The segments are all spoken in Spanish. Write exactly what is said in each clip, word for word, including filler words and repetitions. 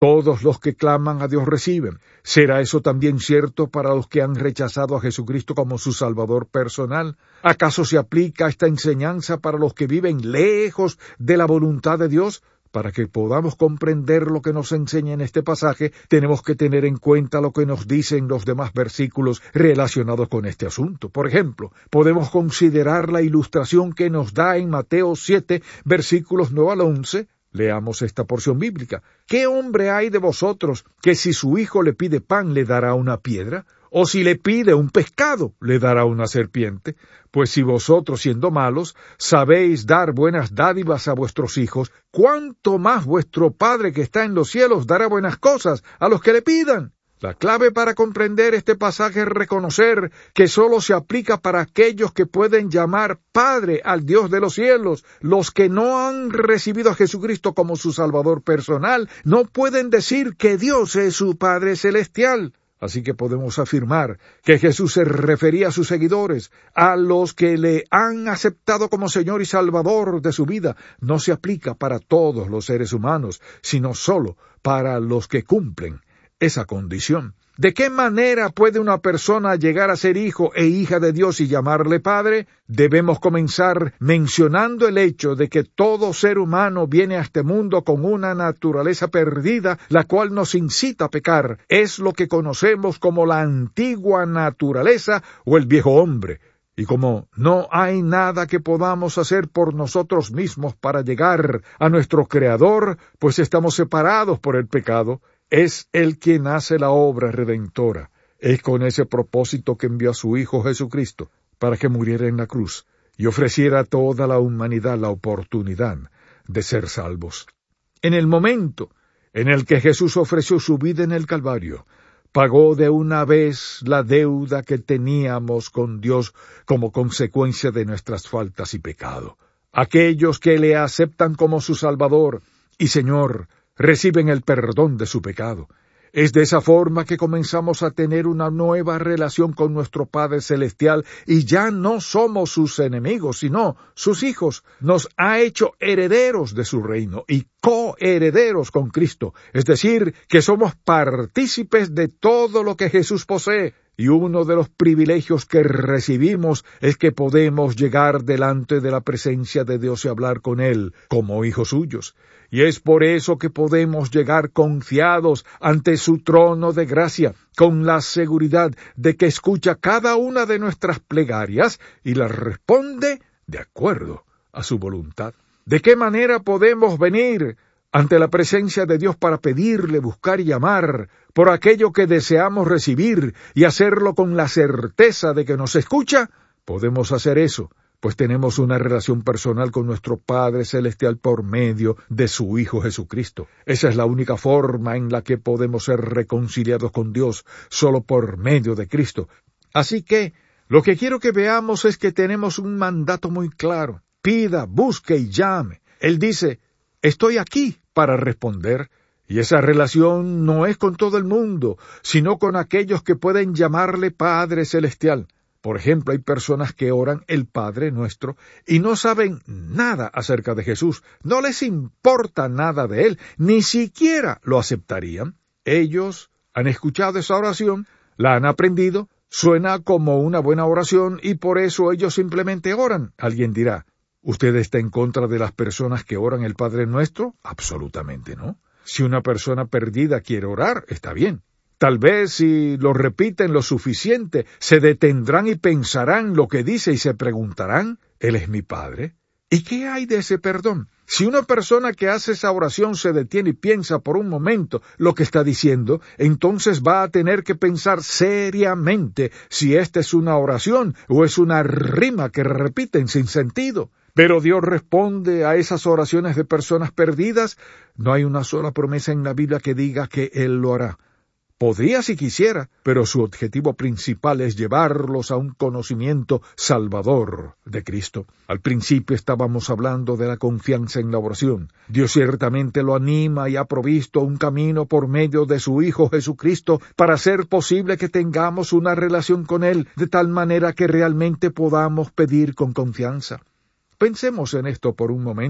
Todos los que claman a Dios reciben. ¿Será eso también cierto para los que han rechazado a Jesucristo como su Salvador personal? ¿Acaso se aplica esta enseñanza para los que viven lejos de la voluntad de Dios? Para que podamos comprender lo que nos enseña en este pasaje, tenemos que tener en cuenta lo que nos dicen los demás versículos relacionados con este asunto. Por ejemplo, podemos considerar la ilustración que nos da en Mateo siete, versículos nueve al once. Leamos esta porción bíblica. ¿Qué hombre hay de vosotros que si su hijo le pide pan le dará una piedra? ¿O si le pide un pescado le dará una serpiente? Pues si vosotros, siendo malos, sabéis dar buenas dádivas a vuestros hijos, ¿cuánto más vuestro Padre que está en los cielos dará buenas cosas a los que le pidan? La clave para comprender este pasaje es reconocer que solo se aplica para aquellos que pueden llamar Padre al Dios de los cielos. Los que no han recibido a Jesucristo como su Salvador personal no pueden decir que Dios es su Padre celestial. Así que podemos afirmar que Jesús se refería a sus seguidores, a los que le han aceptado como Señor y Salvador de su vida. No se aplica para todos los seres humanos, sino solo para los que cumplen esa condición. ¿De qué manera puede una persona llegar a ser hijo e hija de Dios y llamarle Padre? Debemos comenzar mencionando el hecho de que todo ser humano viene a este mundo con una naturaleza perdida, la cual nos incita a pecar. Es lo que conocemos como la antigua naturaleza o el viejo hombre. Y como no hay nada que podamos hacer por nosotros mismos para llegar a nuestro Creador, pues estamos separados por el pecado, es Él quien hace la obra redentora. Es con ese propósito que envió a su Hijo Jesucristo para que muriera en la cruz y ofreciera a toda la humanidad la oportunidad de ser salvos. En el momento en el que Jesús ofreció su vida en el Calvario, pagó de una vez la deuda que teníamos con Dios como consecuencia de nuestras faltas y pecado. Aquellos que le aceptan como su Salvador y Señor reciben el perdón de su pecado. Es de esa forma que comenzamos a tener una nueva relación con nuestro Padre Celestial y ya no somos sus enemigos, sino sus hijos. Nos ha hecho herederos de su reino y coherederos con Cristo, es decir, que somos partícipes de todo lo que Jesús posee. Y uno de los privilegios que recibimos es que podemos llegar delante de la presencia de Dios y hablar con Él como hijos suyos. Y es por eso que podemos llegar confiados ante su trono de gracia, con la seguridad de que escucha cada una de nuestras plegarias y las responde de acuerdo a su voluntad. ¿De qué manera podemos venir ante la presencia de Dios para pedirle, buscar y llamar por aquello que deseamos recibir y hacerlo con la certeza de que nos escucha? Podemos hacer eso, pues tenemos una relación personal con nuestro Padre Celestial por medio de su Hijo Jesucristo. Esa es la única forma en la que podemos ser reconciliados con Dios, solo por medio de Cristo. Así que, lo que quiero que veamos es que tenemos un mandato muy claro. Pida, busque y llame. Él dice, estoy aquí para responder. Y esa relación no es con todo el mundo, sino con aquellos que pueden llamarle Padre Celestial. Por ejemplo, hay personas que oran el Padre Nuestro y no saben nada acerca de Jesús, no les importa nada de Él, ni siquiera lo aceptarían. Ellos han escuchado esa oración, la han aprendido, suena como una buena oración y por eso ellos simplemente oran. Alguien dirá, ¿usted está en contra de las personas que oran el Padre Nuestro? Absolutamente no. Si una persona perdida quiere orar, está bien. Tal vez si lo repiten lo suficiente, se detendrán y pensarán lo que dice y se preguntarán, ¿Él es mi Padre? ¿Y qué hay de ese perdón? Si una persona que hace esa oración se detiene y piensa por un momento lo que está diciendo, entonces va a tener que pensar seriamente si esta es una oración o es una rima que repiten sin sentido. Pero Dios responde a esas oraciones de personas perdidas. No hay una sola promesa en la Biblia que diga que Él lo hará. Podría si quisiera, pero su objetivo principal es llevarlos a un conocimiento salvador de Cristo. Al principio estábamos hablando de la confianza en la oración. Dios ciertamente lo anima y ha provisto un camino por medio de su Hijo Jesucristo para hacer posible que tengamos una relación con Él, de tal manera que realmente podamos pedir con confianza. Pensemos en esto por un momento.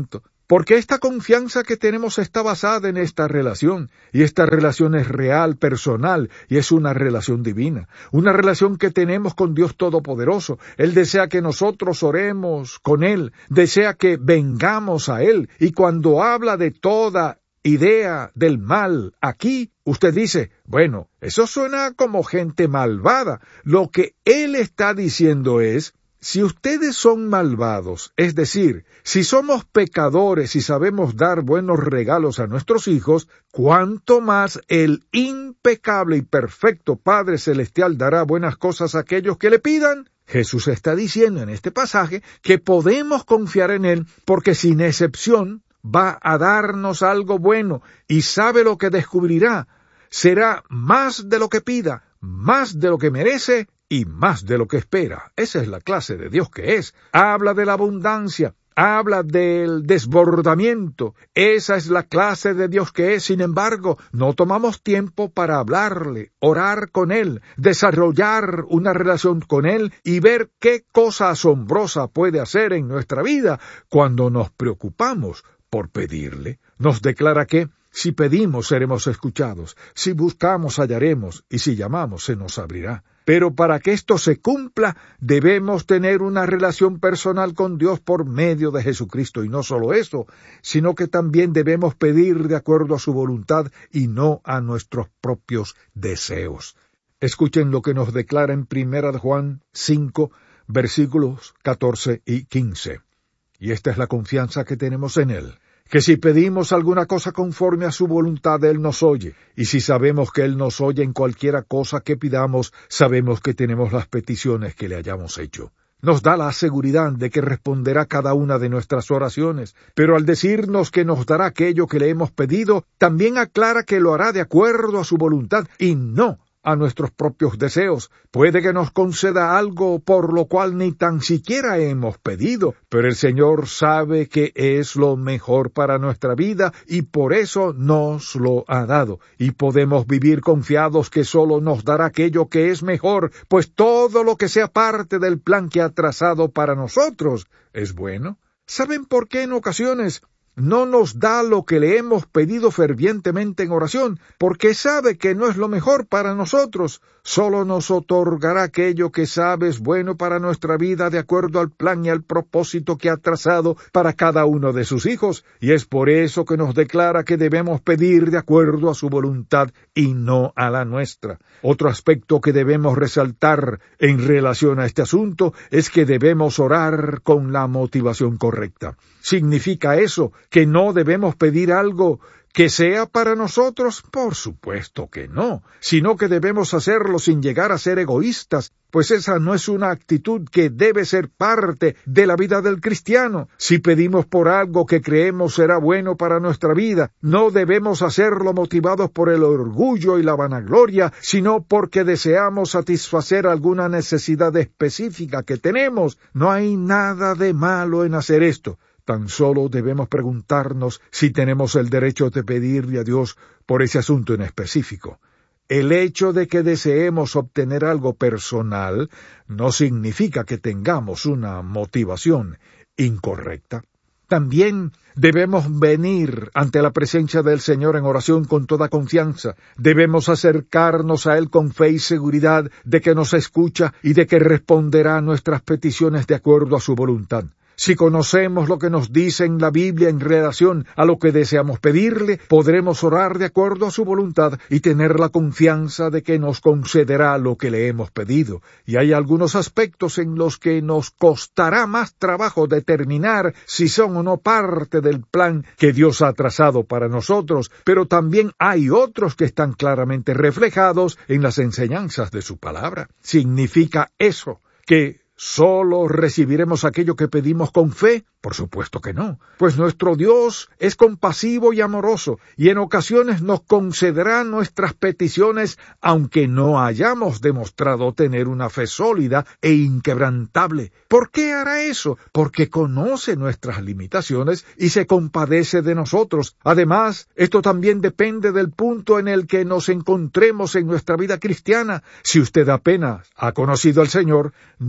Porque esta confianza que tenemos está basada en esta relación, y esta relación es real, personal, y es una relación divina, una relación que tenemos con Dios Todopoderoso. Él desea que nosotros oremos con Él, desea que vengamos a Él, y cuando habla de toda idea del mal aquí, usted dice, bueno, eso suena como gente malvada. Lo que Él está diciendo es, si ustedes son malvados, es decir, si somos pecadores y sabemos dar buenos regalos a nuestros hijos, ¿cuánto más el impecable y perfecto Padre Celestial dará buenas cosas a aquellos que le pidan? Jesús está diciendo en este pasaje que podemos confiar en Él porque sin excepción va a darnos algo bueno y sabe lo que descubrirá. Será más de lo que pida, más de lo que merece y más de lo que espera. Esa es la clase de Dios que es. Habla de la abundancia, habla del desbordamiento. Esa es la clase de Dios que es. Sin embargo, no tomamos tiempo para hablarle, orar con Él, desarrollar una relación con Él y ver qué cosa asombrosa puede hacer en nuestra vida cuando nos preocupamos por pedirle. Nos declara que si pedimos seremos escuchados, si buscamos hallaremos, y si llamamos se nos abrirá. Pero para que esto se cumpla, debemos tener una relación personal con Dios por medio de Jesucristo. Y no solo eso, sino que también debemos pedir de acuerdo a su voluntad y no a nuestros propios deseos. Escuchen lo que nos declara en Primera de Juan cinco, versículos catorce y quince. Y esta es la confianza que tenemos en Él, que si pedimos alguna cosa conforme a su voluntad, Él nos oye. Y si sabemos que Él nos oye en cualquiera cosa que pidamos, sabemos que tenemos las peticiones que le hayamos hecho. Nos da la seguridad de que responderá cada una de nuestras oraciones, pero al decirnos que nos dará aquello que le hemos pedido, también aclara que lo hará de acuerdo a su voluntad y no a nuestros propios deseos. Puede que nos conceda algo por lo cual ni tan siquiera hemos pedido, pero el Señor sabe que es lo mejor para nuestra vida y por eso nos lo ha dado. Y podemos vivir confiados que solo nos dará aquello que es mejor, pues todo lo que sea parte del plan que ha trazado para nosotros es bueno. ¿Saben por qué en ocasiones no nos da lo que le hemos pedido fervientemente en oración? Porque sabe que no es lo mejor para nosotros. Solo nos otorgará aquello que sabe es bueno para nuestra vida de acuerdo al plan y al propósito que ha trazado para cada uno de sus hijos. Y es por eso que nos declara que debemos pedir de acuerdo a su voluntad y no a la nuestra. Otro aspecto que debemos resaltar en relación a este asunto es que debemos orar con la motivación correcta. ¿Significa eso que no debemos pedir algo que sea para nosotros? Por supuesto que no, sino que debemos hacerlo sin llegar a ser egoístas, pues esa no es una actitud que debe ser parte de la vida del cristiano. Si pedimos por algo que creemos será bueno para nuestra vida, no debemos hacerlo motivados por el orgullo y la vanagloria, sino porque deseamos satisfacer alguna necesidad específica que tenemos. No hay nada de malo en hacer esto. Tan solo debemos preguntarnos si tenemos el derecho de pedirle a Dios por ese asunto en específico. El hecho de que deseemos obtener algo personal no significa que tengamos una motivación incorrecta. También debemos venir ante la presencia del Señor en oración con toda confianza. Debemos acercarnos a Él con fe y seguridad de que nos escucha y de que responderá a nuestras peticiones de acuerdo a su voluntad. Si conocemos lo que nos dice en la Biblia en relación a lo que deseamos pedirle, podremos orar de acuerdo a su voluntad y tener la confianza de que nos concederá lo que le hemos pedido. Y hay algunos aspectos en los que nos costará más trabajo determinar si son o no parte del plan que Dios ha trazado para nosotros, pero también hay otros que están claramente reflejados en las enseñanzas de su palabra. ¿Significa eso que ¿solo recibiremos aquello que pedimos con fe? Por supuesto que no, pues nuestro Dios es compasivo y amoroso, y en ocasiones nos concederá nuestras peticiones, aunque no hayamos demostrado tener una fe sólida e inquebrantable. ¿Por qué hará eso? Porque conoce nuestras limitaciones y se compadece de nosotros. Además, esto también depende del punto en el que nos encontremos en nuestra vida cristiana. Si usted apenas ha conocido al Señor, no debe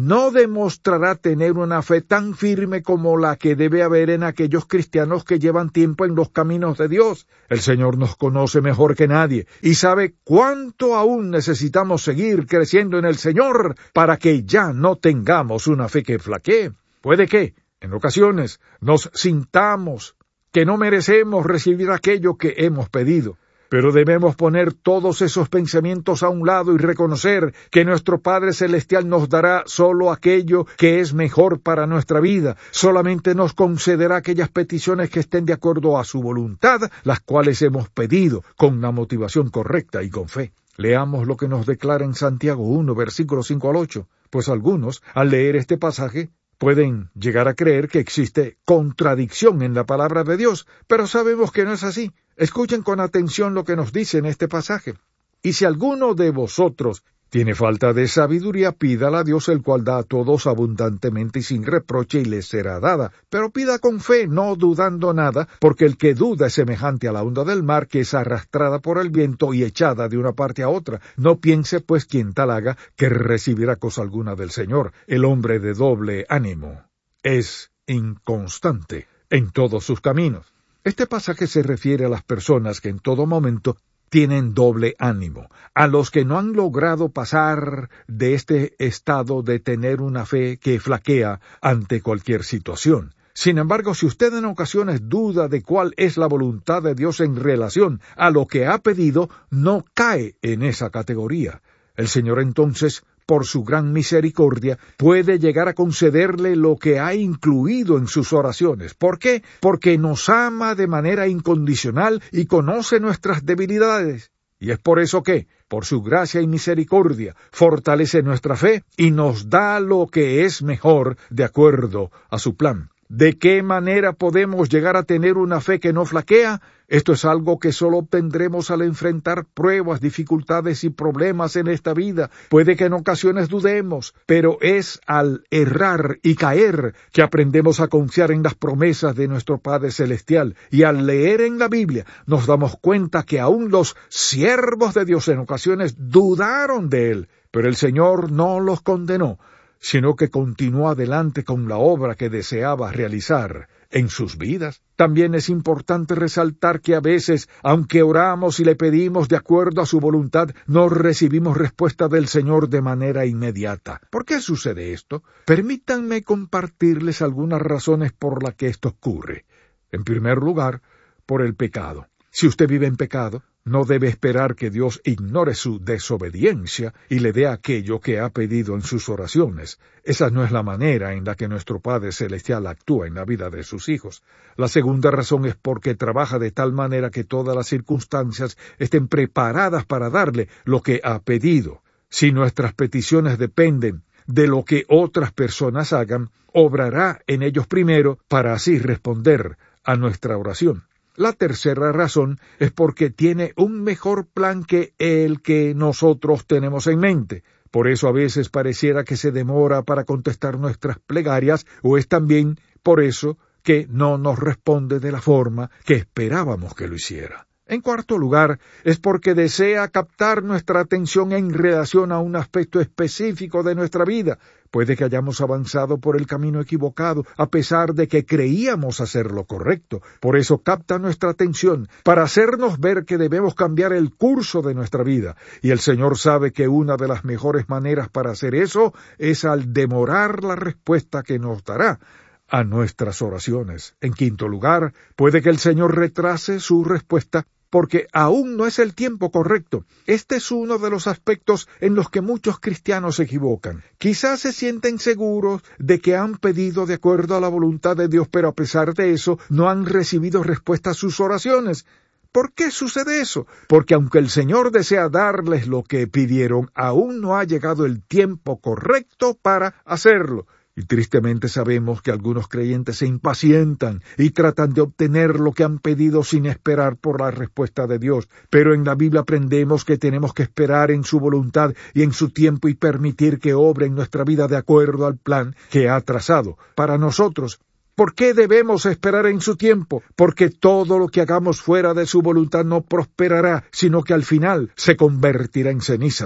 demostrará tener una fe tan firme como la que debe haber en aquellos cristianos que llevan tiempo en los caminos de Dios. El Señor nos conoce mejor que nadie y sabe cuánto aún necesitamos seguir creciendo en el Señor para que ya no tengamos una fe que flaquee. Puede que, en ocasiones, nos sintamos que no merecemos recibir aquello que hemos pedido. Pero debemos poner todos esos pensamientos a un lado y reconocer que nuestro Padre Celestial nos dará solo aquello que es mejor para nuestra vida. Solamente nos concederá aquellas peticiones que estén de acuerdo a su voluntad, las cuales hemos pedido con una motivación correcta y con fe. Leamos lo que nos declara en Santiago uno, versículos cinco al ocho. Pues algunos, al leer este pasaje, pueden llegar a creer que existe contradicción en la palabra de Dios, pero sabemos que no es así. Escuchen con atención lo que nos dice en este pasaje. Y si alguno de vosotros tiene falta de sabiduría, pídala a Dios, el cual da a todos abundantemente y sin reproche, y le será dada. Pero pida con fe, no dudando nada, porque el que duda es semejante a la onda del mar, que es arrastrada por el viento y echada de una parte a otra. No piense, pues, quien tal haga, que recibirá cosa alguna del Señor. El hombre de doble ánimo es inconstante en todos sus caminos. Este pasaje se refiere a las personas que en todo momento tienen doble ánimo, a los que no han logrado pasar de este estado de tener una fe que flaquea ante cualquier situación. Sin embargo, si usted en ocasiones duda de cuál es la voluntad de Dios en relación a lo que ha pedido, no cae en esa categoría. El Señor entonces, por su gran misericordia, puede llegar a concederle lo que ha incluido en sus oraciones. ¿Por qué? Porque nos ama de manera incondicional y conoce nuestras debilidades. Y es por eso que, por su gracia y misericordia, fortalece nuestra fe y nos da lo que es mejor de acuerdo a su plan. ¿De qué manera podemos llegar a tener una fe que no flaquea? Esto es algo que solo obtendremos al enfrentar pruebas, dificultades y problemas en esta vida. Puede que en ocasiones dudemos, pero es al errar y caer que aprendemos a confiar en las promesas de nuestro Padre Celestial. Y al leer en la Biblia nos damos cuenta que aún los siervos de Dios en ocasiones dudaron de Él, pero el Señor no los condenó, sino que continuó adelante con la obra que deseaba realizar en sus vidas. También es importante resaltar que a veces, aunque oramos y le pedimos de acuerdo a su voluntad, no recibimos respuesta del Señor de manera inmediata. ¿Por qué sucede esto? Permítanme compartirles algunas razones por las que esto ocurre. En primer lugar, por el pecado. Si usted vive en pecado, no debe esperar que Dios ignore su desobediencia y le dé aquello que ha pedido en sus oraciones. Esa no es la manera en la que nuestro Padre Celestial actúa en la vida de sus hijos. La segunda razón es porque trabaja de tal manera que todas las circunstancias estén preparadas para darle lo que ha pedido. Si nuestras peticiones dependen de lo que otras personas hagan, obrará en ellos primero para así responder a nuestra oración. La tercera razón es porque tiene un mejor plan que el que nosotros tenemos en mente. Por eso a veces pareciera que se demora para contestar nuestras plegarias, o es también por eso que no nos responde de la forma que esperábamos que lo hiciera. En cuarto lugar, es porque desea captar nuestra atención en relación a un aspecto específico de nuestra vida. Puede que hayamos avanzado por el camino equivocado, a pesar de que creíamos hacer lo correcto. Por eso capta nuestra atención, para hacernos ver que debemos cambiar el curso de nuestra vida. Y el Señor sabe que una de las mejores maneras para hacer eso es al demorar la respuesta que nos dará a nuestras oraciones. En quinto lugar, puede que el Señor retrase su respuesta porque aún no es el tiempo correcto. Este es uno de los aspectos en los que muchos cristianos se equivocan. Quizás se sienten seguros de que han pedido de acuerdo a la voluntad de Dios, pero a pesar de eso no han recibido respuesta a sus oraciones. ¿Por qué sucede eso? Porque aunque el Señor desea darles lo que pidieron, aún no ha llegado el tiempo correcto para hacerlo. Y tristemente sabemos que algunos creyentes se impacientan y tratan de obtener lo que han pedido sin esperar por la respuesta de Dios. Pero en la Biblia aprendemos que tenemos que esperar en su voluntad y en su tiempo y permitir que obre en nuestra vida de acuerdo al plan que ha trazado para nosotros. ¿Por qué debemos esperar en su tiempo? Porque todo lo que hagamos fuera de su voluntad no prosperará, sino que al final se convertirá en cenizas.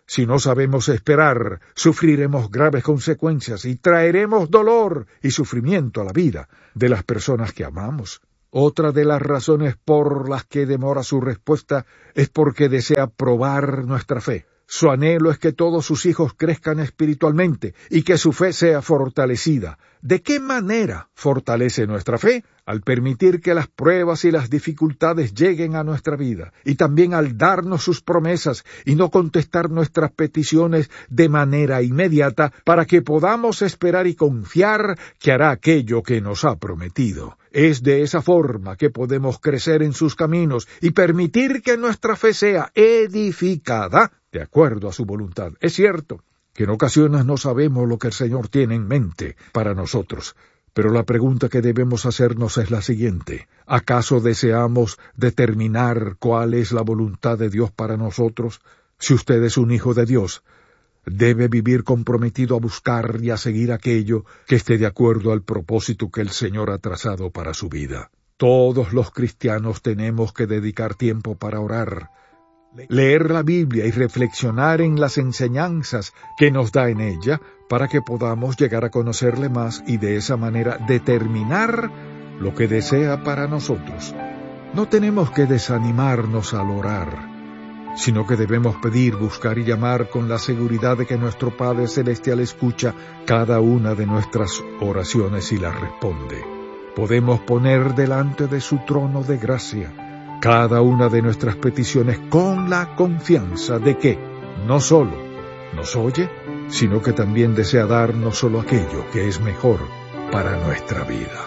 Si no sabemos esperar, sufriremos graves consecuencias y traeremos dolor y sufrimiento a la vida de las personas que amamos. Otra de las razones por las que demora su respuesta es porque desea probar nuestra fe. Su anhelo es que todos sus hijos crezcan espiritualmente y que su fe sea fortalecida. ¿De qué manera fortalece nuestra fe? Al permitir que las pruebas y las dificultades lleguen a nuestra vida, y también al darnos sus promesas y no contestar nuestras peticiones de manera inmediata para que podamos esperar y confiar que hará aquello que nos ha prometido. Es de esa forma que podemos crecer en sus caminos y permitir que nuestra fe sea edificada de acuerdo a su voluntad. Es cierto que en ocasiones no sabemos lo que el Señor tiene en mente para nosotros, pero la pregunta que debemos hacernos es la siguiente: ¿acaso deseamos determinar cuál es la voluntad de Dios para nosotros? Si usted es un hijo de Dios, debe vivir comprometido a buscar y a seguir aquello que esté de acuerdo al propósito que el Señor ha trazado para su vida. Todos los cristianos tenemos que dedicar tiempo para orar, leer la Biblia y reflexionar en las enseñanzas que nos da en ella para que podamos llegar a conocerle más y de esa manera determinar lo que desea para nosotros. No tenemos que desanimarnos al orar, sino que debemos pedir, buscar y llamar con la seguridad de que nuestro Padre Celestial escucha cada una de nuestras oraciones y las responde. Podemos poner delante de su trono de gracia cada una de nuestras peticiones con la confianza de que no solo nos oye, sino que también desea dar no solo aquello que es mejor para nuestra vida.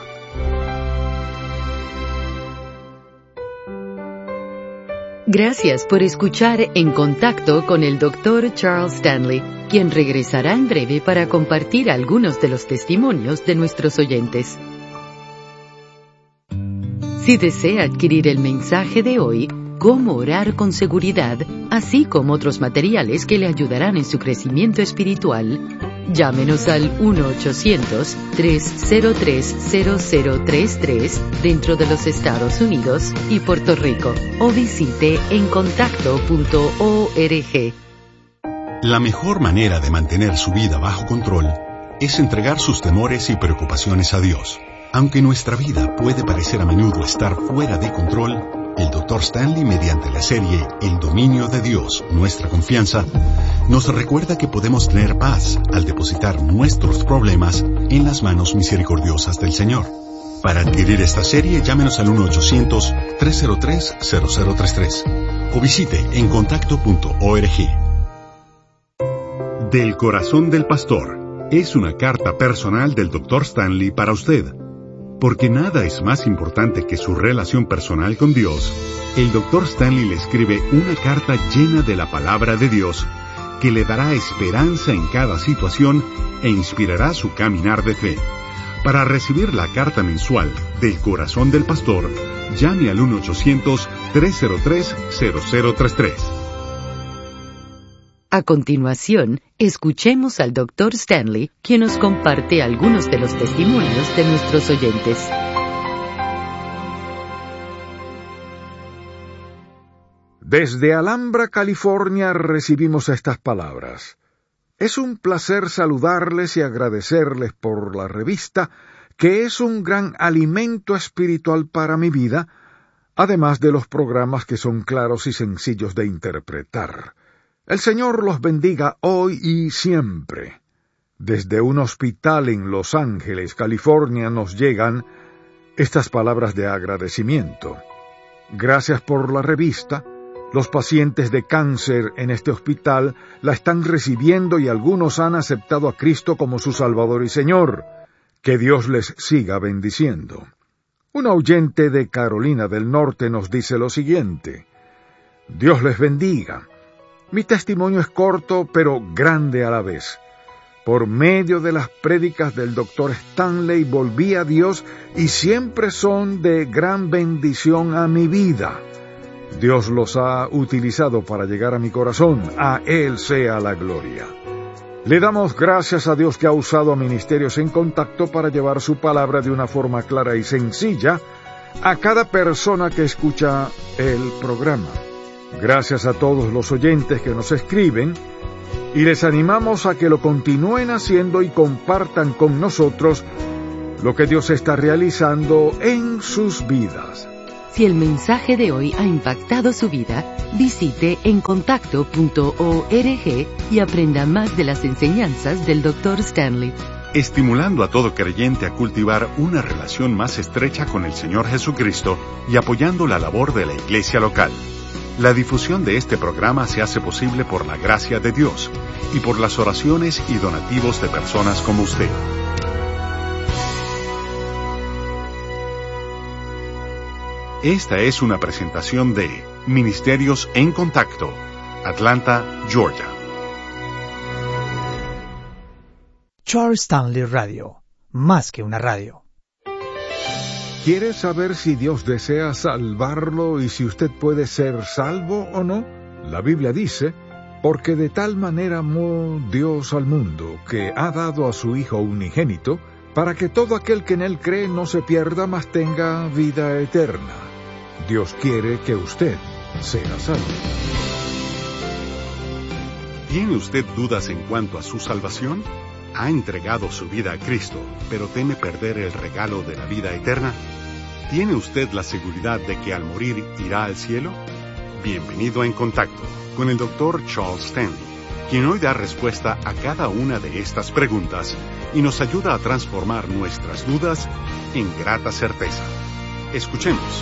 Gracias por escuchar En Contacto con el doctor Charles Stanley, quien regresará en breve para compartir algunos de los testimonios de nuestros oyentes. Si desea adquirir el mensaje de hoy, Cómo orar con seguridad, así como otros materiales que le ayudarán en su crecimiento espiritual, llámenos al uno ochocientos, tres cero tres, cero cero tres tres dentro de los Estados Unidos y Puerto Rico, o visite en contacto punto org. La mejor manera de mantener su vida bajo control es entregar sus temores y preocupaciones a Dios. Aunque nuestra vida puede parecer a menudo estar fuera de control, el doctor Stanley, mediante la serie El dominio de Dios, nuestra confianza, nos recuerda que podemos tener paz al depositar nuestros problemas en las manos misericordiosas del Señor. Para adquirir esta serie, llámenos al uno ochocientos, tres cero tres, cero cero tres tres o visite en contacto punto org. Del corazón del pastor es una carta personal del doctor Stanley para usted. Porque nada es más importante que su relación personal con Dios, el doctor Stanley le escribe una carta llena de la palabra de Dios que le dará esperanza en cada situación e inspirará su caminar de fe. Para recibir la carta mensual del corazón del pastor, llame al uno ochocientos, tres cero tres, cero cero tres tres. A continuación, escuchemos al doctor Stanley, quien nos comparte algunos de los testimonios de nuestros oyentes. Desde Alhambra, California, recibimos estas palabras. Es un placer saludarles y agradecerles por la revista, que es un gran alimento espiritual para mi vida, además de los programas que son claros y sencillos de interpretar. El Señor los bendiga hoy y siempre. Desde un hospital en Los Ángeles, California, nos llegan estas palabras de agradecimiento. Gracias por la revista. Los pacientes de cáncer en este hospital la están recibiendo y algunos han aceptado a Cristo como su Salvador y Señor. Que Dios les siga bendiciendo. Un oyente de Carolina del Norte nos dice lo siguiente. Dios les bendiga. Mi testimonio es corto, pero grande a la vez. Por medio de las prédicas del doctor Stanley volví a Dios y siempre son de gran bendición a mi vida. Dios los ha utilizado para llegar a mi corazón. A Él sea la gloria. Le damos gracias a Dios que ha usado a Ministerios en Contacto para llevar su palabra de una forma clara y sencilla a cada persona que escucha el programa. Gracias a todos los oyentes que nos escriben y les animamos a que lo continúen haciendo y compartan con nosotros lo que Dios está realizando en sus vidas. Si el mensaje de hoy ha impactado su vida, visite encontacto punto org y aprenda más de las enseñanzas del doctor Stanley. Estimulando a todo creyente a cultivar una relación más estrecha con el Señor Jesucristo y apoyando la labor de la iglesia local. La difusión de este programa se hace posible por la gracia de Dios y por las oraciones y donativos de personas como usted. Esta es una presentación de Ministerios en Contacto, Atlanta, Georgia. Charles Stanley Radio, más que una radio. ¿Quiere saber si Dios desea salvarlo y si usted puede ser salvo o no? La Biblia dice, porque de tal manera amó Dios al mundo, que ha dado a su Hijo unigénito, para que todo aquel que en Él cree no se pierda, mas tenga vida eterna. Dios quiere que usted sea salvo. ¿Tiene usted dudas en cuanto a su salvación? ¿Ha entregado su vida a Cristo, pero teme perder el regalo de la vida eterna? ¿Tiene usted la seguridad de que al morir irá al cielo? Bienvenido a En Contacto con el doctor Charles Stanley, quien hoy da respuesta a cada una de estas preguntas y nos ayuda a transformar nuestras dudas en grata certeza. Escuchemos.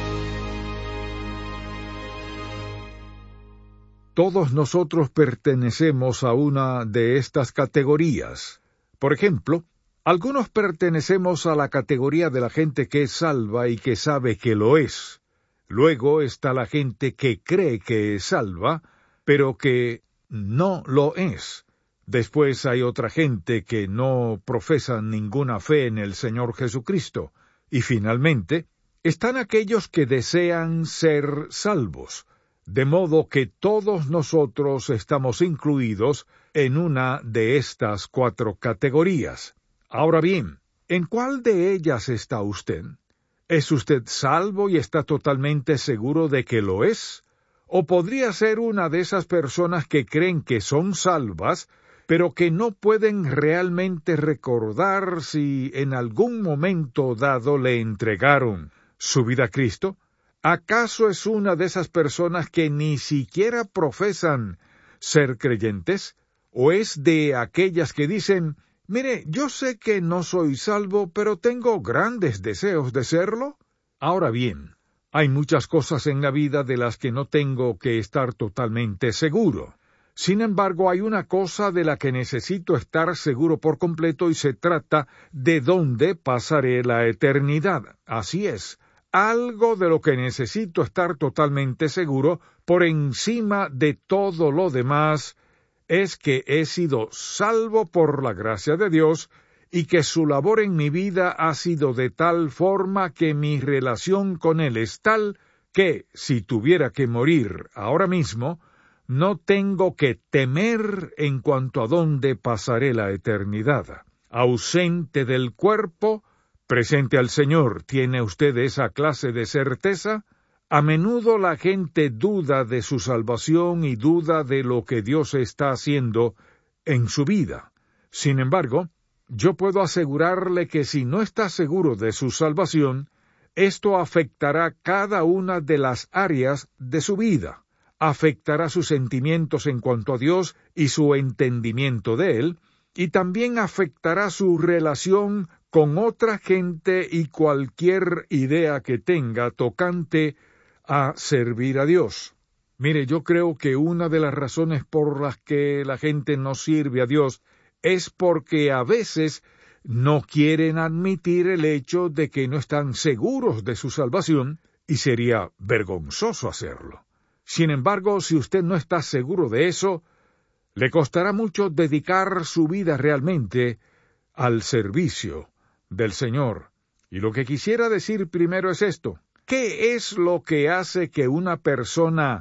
Todos nosotros pertenecemos a una de estas categorías. Por ejemplo, algunos pertenecemos a la categoría de la gente que es salva y que sabe que lo es. Luego está la gente que cree que es salva, pero que no lo es. Después hay otra gente que no profesa ninguna fe en el Señor Jesucristo. Y finalmente, están aquellos que desean ser salvos. De modo que todos nosotros estamos incluidos en una de estas cuatro categorías. Ahora bien, ¿en cuál de ellas está usted? ¿Es usted salvo y está totalmente seguro de que lo es? ¿O podría ser una de esas personas que creen que son salvas, pero que no pueden realmente recordar si en algún momento dado le entregaron su vida a Cristo? ¿Acaso es una de esas personas que ni siquiera profesan ser creyentes? ¿O es de aquellas que dicen, mire, yo sé que no soy salvo, pero tengo grandes deseos de serlo? Ahora bien, hay muchas cosas en la vida de las que no tengo que estar totalmente seguro. Sin embargo, hay una cosa de la que necesito estar seguro por completo y se trata de dónde pasaré la eternidad. Así es. Algo de lo que necesito estar totalmente seguro, por encima de todo lo demás, es que he sido salvo por la gracia de Dios y que su labor en mi vida ha sido de tal forma que mi relación con Él es tal que, si tuviera que morir ahora mismo, no tengo que temer en cuanto a dónde pasaré la eternidad. Ausente del cuerpo, presente al Señor, ¿tiene usted esa clase de certeza? A menudo la gente duda de su salvación y duda de lo que Dios está haciendo en su vida. Sin embargo, yo puedo asegurarle que si no está seguro de su salvación, esto afectará cada una de las áreas de su vida. Afectará sus sentimientos en cuanto a Dios y su entendimiento de Él, y también afectará su relación con otra gente y cualquier idea que tenga tocante a servir a Dios. Mire, yo creo que una de las razones por las que la gente no sirve a Dios es porque a veces no quieren admitir el hecho de que no están seguros de su salvación, y sería vergonzoso hacerlo. Sin embargo, si usted no está seguro de eso, le costará mucho dedicar su vida realmente al servicio del Señor. Y lo que quisiera decir primero es esto. ¿Qué es lo que hace que una persona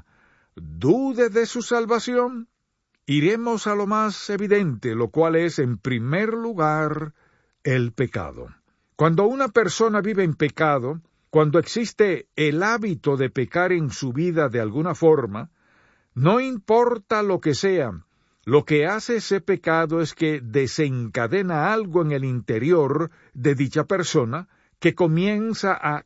dude de su salvación? Iremos a lo más evidente, lo cual es, en primer lugar, el pecado. Cuando una persona vive en pecado, cuando existe el hábito de pecar en su vida de alguna forma, no importa lo que sea, Lo que hace ese pecado es que desencadena algo en el interior de dicha persona que comienza a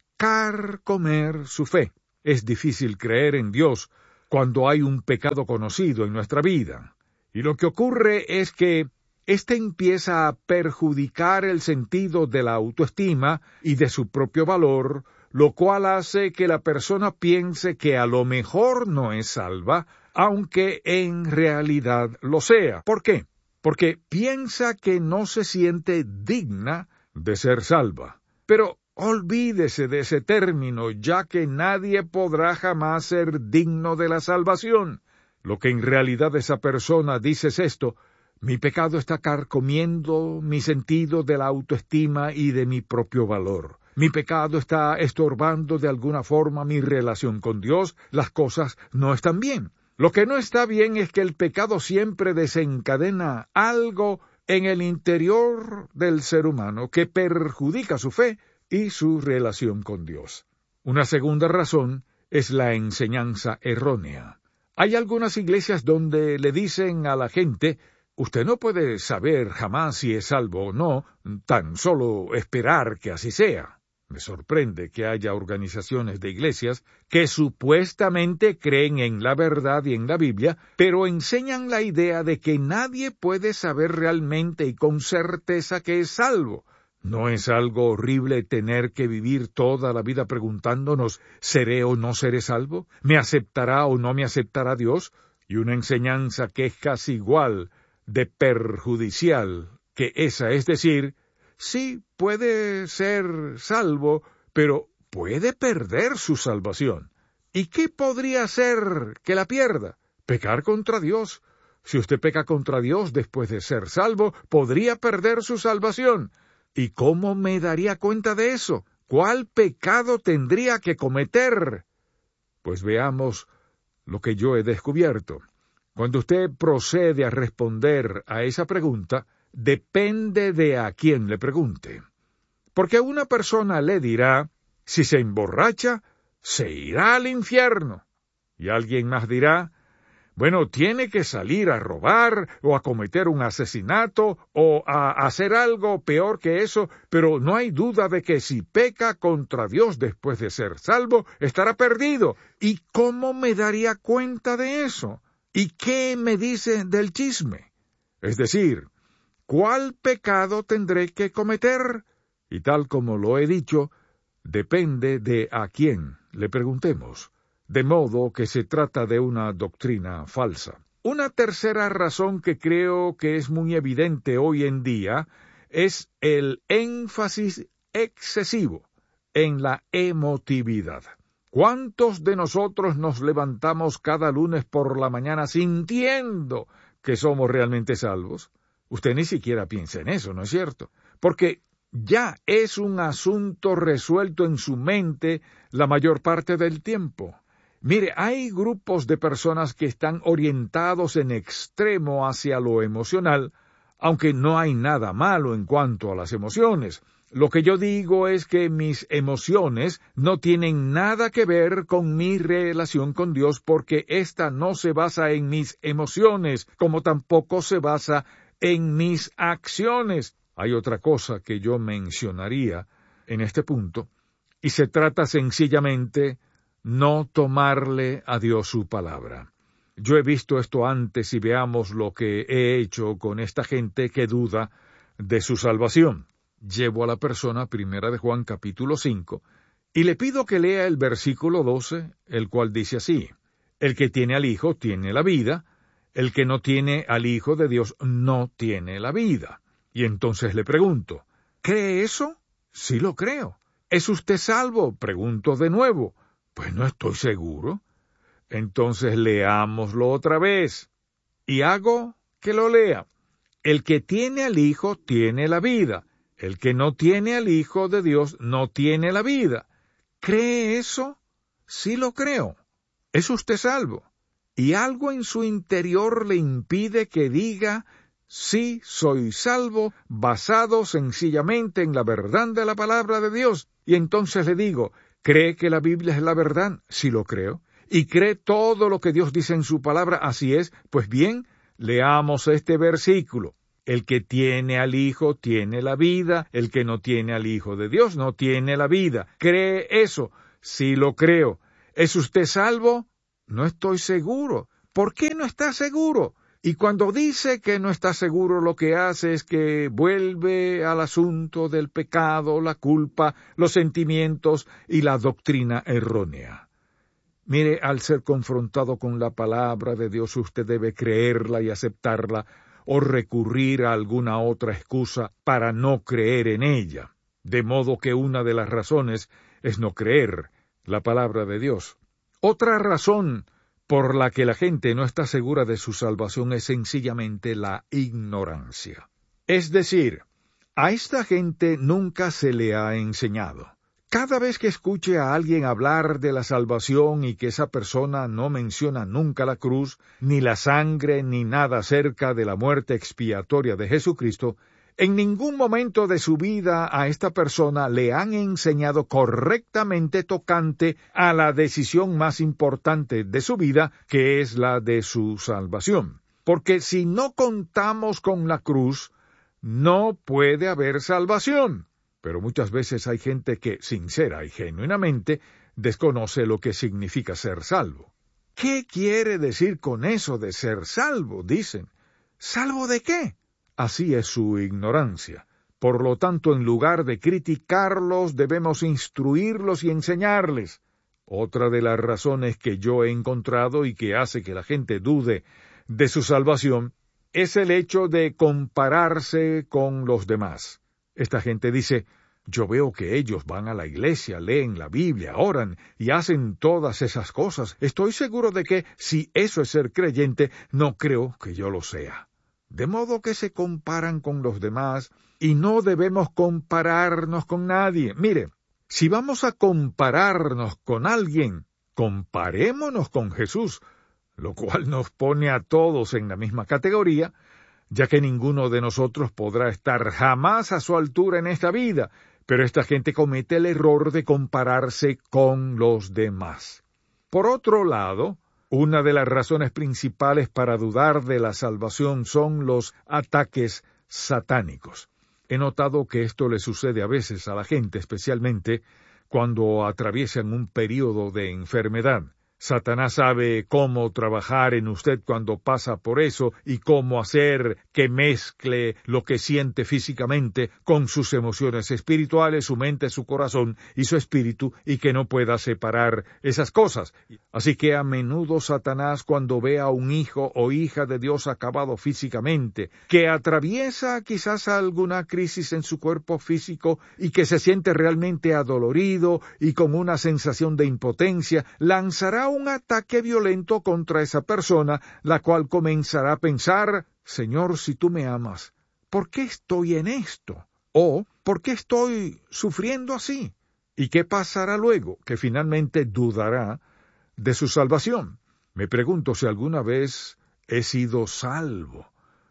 carcomer su fe. Es difícil creer en Dios cuando hay un pecado conocido en nuestra vida. Y lo que ocurre es que éste empieza a perjudicar el sentido de la autoestima y de su propio valor, lo cual hace que la persona piense que a lo mejor no es salva, aunque en realidad lo sea. ¿Por qué? Porque piensa que no se siente digna de ser salva. Pero olvídese de ese término, ya que nadie podrá jamás ser digno de la salvación. Lo que en realidad esa persona dice es esto: mi pecado está carcomiendo mi sentido de la autoestima y de mi propio valor. Mi pecado está estorbando de alguna forma mi relación con Dios. Las cosas no están bien. Lo que no está bien es que el pecado siempre desencadena algo en el interior del ser humano que perjudica su fe y su relación con Dios. Una segunda razón es la enseñanza errónea. Hay algunas iglesias donde le dicen a la gente: usted no puede saber jamás si es salvo o no, tan solo esperar que así sea. Me sorprende que haya organizaciones de iglesias que supuestamente creen en la verdad y en la Biblia, pero enseñan la idea de que nadie puede saber realmente y con certeza que es salvo. ¿No es algo horrible tener que vivir toda la vida preguntándonos: ¿seré o no seré salvo? ¿Me aceptará o no me aceptará Dios? Y una enseñanza que es casi igual de perjudicial que esa, es decir, sí puede ser salvo, pero puede perder su salvación. ¿Y qué podría hacer que la pierda? Pecar contra Dios. Si usted peca contra Dios después de ser salvo, podría perder su salvación. ¿Y cómo me daría cuenta de eso? ¿Cuál pecado tendría que cometer? Pues veamos lo que yo he descubierto. Cuando usted procede a responder a esa pregunta, depende de a quién le pregunte. Porque una persona le dirá: si se emborracha, se irá al infierno. Y alguien más dirá: bueno, tiene que salir a robar o a cometer un asesinato o a hacer algo peor que eso, pero no hay duda de que si peca contra Dios después de ser salvo, estará perdido. ¿Y cómo me daría cuenta de eso? ¿Y qué me dice del chisme? Es decir, ¿cuál pecado tendré que cometer? Y tal como lo he dicho, depende de a quién le preguntemos. De modo que se trata de una doctrina falsa. Una tercera razón que creo que es muy evidente hoy en día es el énfasis excesivo en la emotividad. ¿Cuántos de nosotros nos levantamos cada lunes por la mañana sintiendo que somos realmente salvos? Usted ni siquiera piensa en eso, ¿no es cierto? Porque ya es un asunto resuelto en su mente la mayor parte del tiempo. Mire, hay grupos de personas que están orientados en extremo hacia lo emocional, aunque no hay nada malo en cuanto a las emociones. Lo que yo digo es que mis emociones no tienen nada que ver con mi relación con Dios, porque ésta no se basa en mis emociones, como tampoco se basa en mis acciones. Hay otra cosa que yo mencionaría en este punto, y se trata sencillamente no tomarle a Dios su palabra. Yo he visto esto antes y veamos lo que he hecho con esta gente que duda de su salvación. Llevo a la persona primera de Juan capítulo cinco y le pido que lea el versículo doce, el cual dice así: el que tiene al Hijo tiene la vida, el que no tiene al Hijo de Dios no tiene la vida. Y entonces le pregunto: ¿cree eso? Sí lo creo. ¿Es usted salvo? Pregunto de nuevo. Pues no estoy seguro. Entonces leámoslo otra vez. Y hago que lo lea. El que tiene al Hijo tiene la vida. El que no tiene al Hijo de Dios no tiene la vida. ¿Cree eso? Sí lo creo. ¿Es usted salvo? Y algo en su interior le impide que diga: sí, soy salvo, basado sencillamente en la verdad de la palabra de Dios. Y entonces le digo: ¿cree que la Biblia es la verdad? Sí lo creo. ¿Y cree todo lo que Dios dice en su palabra? Así es. Pues bien, Leamos este versículo. El que tiene al Hijo tiene la vida, el que no tiene al Hijo de Dios no tiene la vida. ¿Cree eso? Sí lo creo. ¿Es usted salvo? No estoy seguro. ¿Por qué no está seguro? Y cuando dice que no está seguro, lo que hace es que vuelve al asunto del pecado, la culpa, los sentimientos y la doctrina errónea. Mire, al ser confrontado con la palabra de Dios, usted debe creerla y aceptarla, o recurrir a alguna otra excusa para no creer en ella. De modo que una de las razones es no creer la palabra de Dios. Otra razón por la que la gente no está segura de su salvación es sencillamente la ignorancia. Es decir, a esta gente nunca se le ha enseñado. Cada vez que escuche a alguien hablar de la salvación y que esa persona no menciona nunca la cruz, ni la sangre, ni nada acerca de la muerte expiatoria de Jesucristo, en ningún momento de su vida a esta persona le han enseñado correctamente tocante a la decisión más importante de su vida, que es la de su salvación. Porque si no contamos con la cruz, no puede haber salvación. Pero muchas veces hay gente que, sincera y genuinamente, desconoce lo que significa ser salvo. ¿Qué quiere decir con eso de ser salvo? Dicen. ¿Salvo de qué? Así es su ignorancia. Por lo tanto, en lugar de criticarlos, debemos instruirlos y enseñarles. Otra de las razones que yo he encontrado y que hace que la gente dude de su salvación es el hecho de compararse con los demás. Esta gente dice, yo veo que ellos van a la iglesia, leen la Biblia, oran y hacen todas esas cosas. Estoy seguro de que, si eso es ser creyente, no creo que yo lo sea. De modo que se comparan con los demás y no debemos compararnos con nadie. Mire, si vamos a compararnos con alguien, comparémonos con Jesús, lo cual nos pone a todos en la misma categoría, ya que ninguno de nosotros podrá estar jamás a su altura en esta vida, pero esta gente comete el error de compararse con los demás. Por otro lado, una de las razones principales para dudar de la salvación son los ataques satánicos. He notado que esto le sucede a veces a la gente, especialmente cuando atraviesan un período de enfermedad. Satanás sabe cómo trabajar en usted cuando pasa por eso y cómo hacer que mezcle lo que siente físicamente con sus emociones espirituales, su mente, su corazón y su espíritu, y que no pueda separar esas cosas. Así que a menudo Satanás, cuando ve a un hijo o hija de Dios acabado físicamente, que atraviesa quizás alguna crisis en su cuerpo físico y que se siente realmente adolorido y con una sensación de impotencia, lanzará un ataque violento contra esa persona, la cual comenzará a pensar, Señor, si tú me amas, ¿por qué estoy en esto? O, ¿por qué estoy sufriendo así? ¿Y qué pasará luego? Que finalmente dudará de su salvación. Me pregunto si alguna vez he sido salvo.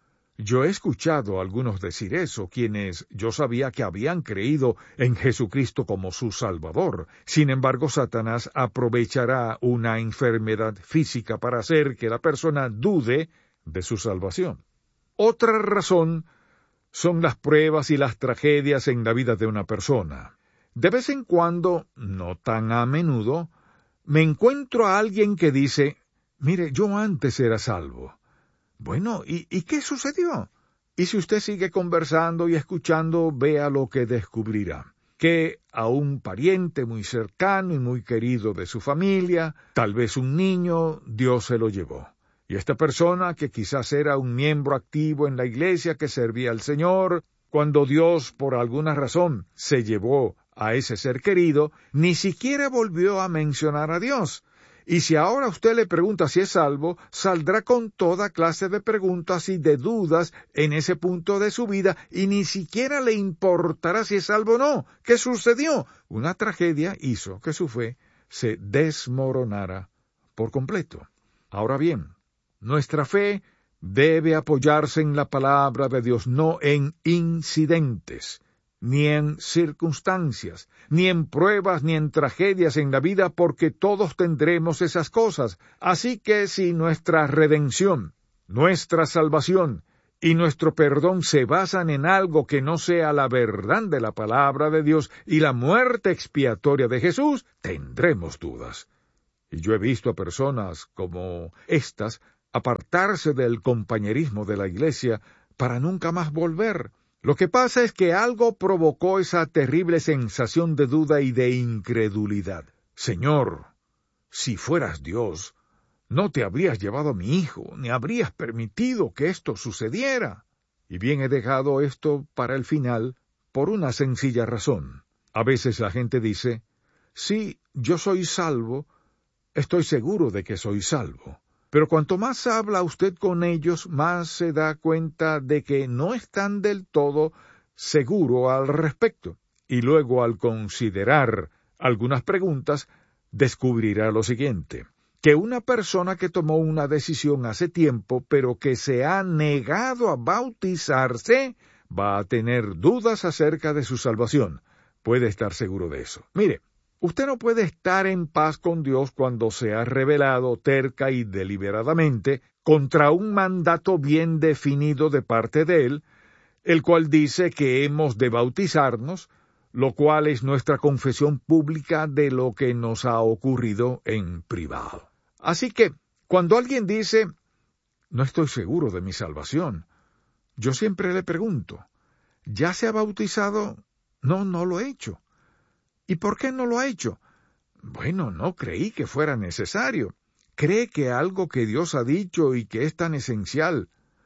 Yo he escuchado a algunos decir eso, quienes yo sabía que habían creído en Jesucristo como su Salvador. Sin embargo, Satanás aprovechará una enfermedad física para hacer que la persona dude de su salvación. Otra razón son las pruebas y las tragedias en la vida de una persona. De vez en cuando, no tan a menudo, me encuentro a alguien que dice, mire, yo antes era salvo. Bueno, ¿y, ¿y qué sucedió? Y si usted sigue conversando y escuchando, vea lo que descubrirá. Que a un pariente muy cercano y muy querido de su familia, tal vez un niño, Dios se lo llevó. Y esta persona, que quizás era un miembro activo en la iglesia que servía al Señor, cuando Dios, por alguna razón, se llevó a ese ser querido, ni siquiera volvió a mencionar a Dios. Y si ahora usted le pregunta si es salvo, saldrá con toda clase de preguntas y de dudas en ese punto de su vida, y ni siquiera le importará si es salvo o no. ¿Qué sucedió? Una tragedia hizo que su fe se desmoronara por completo. Ahora bien, nuestra fe debe apoyarse en la palabra de Dios, no en incidentes, ni en circunstancias, ni en pruebas, ni en tragedias en la vida, porque todos tendremos esas cosas. Así que si nuestra redención nuestra salvación y nuestro perdón se basan en algo que no sea la verdad de la palabra de Dios y la muerte expiatoria de Jesús, tendremos dudas. Y yo he visto a personas como estas apartarse del compañerismo de la iglesia para nunca más volver. Lo que pasa es que algo provocó esa terrible sensación de duda y de incredulidad. Señor, si fueras Dios, no te habrías llevado a mi hijo, ni habrías permitido que esto sucediera. Y bien he dejado esto para el final por una sencilla razón. A veces la gente dice, sí, yo soy salvo, estoy seguro de que soy salvo. Pero cuanto más habla usted con ellos, más se da cuenta de que no están del todo seguros al respecto. Y luego, al considerar algunas preguntas, descubrirá lo siguiente: que una persona que tomó una decisión hace tiempo, pero que se ha negado a bautizarse, va a tener dudas acerca de su salvación. Puede estar seguro de eso. Mire, usted no puede estar en paz con Dios cuando se ha rebelado terca y deliberadamente contra un mandato bien definido de parte de Él, el cual dice que hemos de bautizarnos, lo cual es nuestra confesión pública de lo que nos ha ocurrido en privado. Así que, cuando alguien dice, no estoy seguro de mi salvación, yo siempre le pregunto, ¿ya se ha bautizado? No, no lo he hecho. ¿Y por qué no lo ha hecho? Bueno, no creí que fuera necesario. ¿Cree que algo que Dios ha dicho y que es tan esencial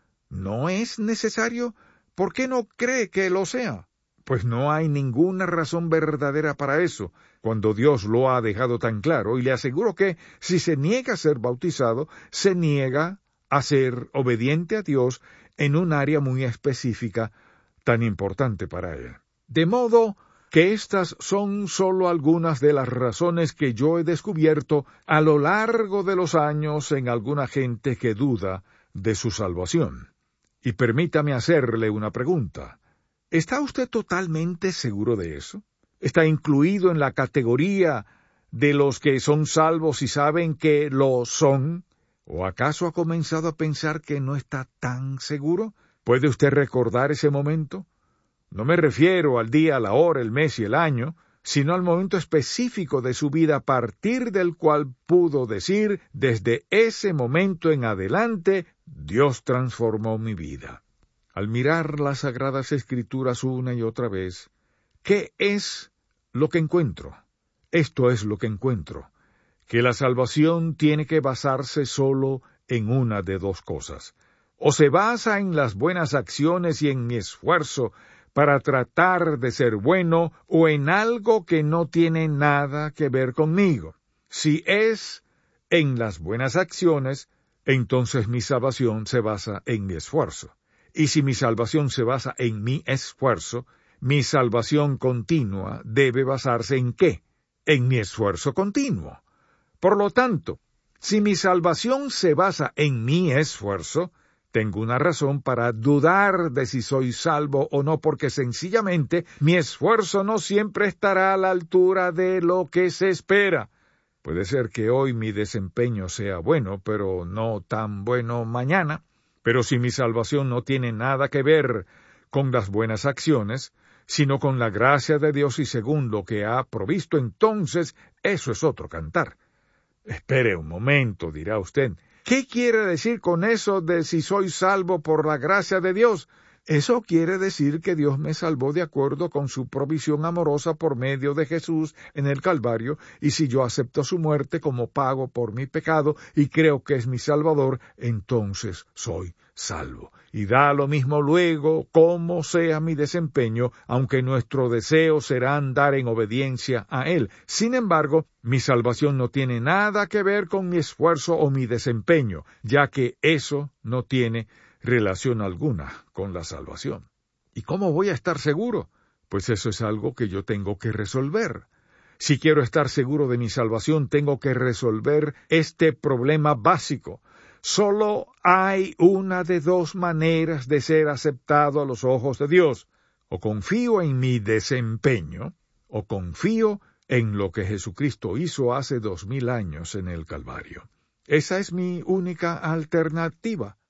no es necesario? ¿Por qué no cree que lo sea? Pues no hay ninguna razón verdadera para eso, cuando Dios lo ha dejado tan claro, y le aseguro que, si se niega a ser bautizado, se niega a ser obediente a Dios en un área muy específica, tan importante para Él. De modo que estas son solo algunas de las razones que yo he descubierto a lo largo de los años en alguna gente que duda de su salvación. Y permítame hacerle una pregunta. ¿Está usted totalmente seguro de eso? ¿Está incluido en la categoría de los que son salvos y saben que lo son? ¿O acaso ha comenzado a pensar que no está tan seguro? ¿Puede usted recordar ese momento? No me refiero al día, la hora, el mes y el año, sino al momento específico de su vida a partir del cual pudo decir, desde ese momento en adelante, Dios transformó mi vida. Al mirar las Sagradas Escrituras una y otra vez, ¿qué es lo que encuentro? Esto es lo que encuentro, que la salvación tiene que basarse solo en una de dos cosas. O se basa en las buenas acciones y en mi esfuerzo para tratar de ser bueno, o en algo que no tiene nada que ver conmigo. Si es en las buenas acciones, entonces mi salvación se basa en mi esfuerzo. Y si mi salvación se basa en mi esfuerzo, mi salvación continua debe basarse ¿en qué? En mi esfuerzo continuo. Por lo tanto, si mi salvación se basa en mi esfuerzo, tengo una razón para dudar de si soy salvo o no, porque sencillamente mi esfuerzo no siempre estará a la altura de lo que se espera. Puede ser que hoy mi desempeño sea bueno, pero no tan bueno mañana. Pero si mi salvación no tiene nada que ver con las buenas acciones, sino con la gracia de Dios y según lo que ha provisto, entonces eso es otro cantar. Espere un momento, dirá usted. ¿Qué quiere decir con eso de si soy salvo por la gracia de Dios? Eso quiere decir que Dios me salvó de acuerdo con su provisión amorosa por medio de Jesús en el Calvario, y si yo acepto su muerte como pago por mi pecado y creo que es mi Salvador, entonces soy salvo. Y da lo mismo luego cómo sea mi desempeño, aunque nuestro deseo será andar en obediencia a Él. Sin embargo, mi salvación no tiene nada que ver con mi esfuerzo o mi desempeño, ya que eso no tiene relación alguna con la salvación. ¿Y cómo voy a estar seguro? Pues eso es algo que yo tengo que resolver. Si quiero estar seguro de mi salvación, tengo que resolver este problema básico. Solo hay una de dos maneras de ser aceptado a los ojos de Dios. O confío en mi desempeño, o confío en lo que Jesucristo hizo hace dos mil años en el Calvario. Esa es mi única alternativa.